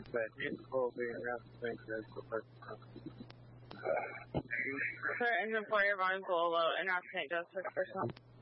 but it will be enough to think that's the first time. Sir, engine 4, your volume's a little low. Enough, St. Joseph, first one.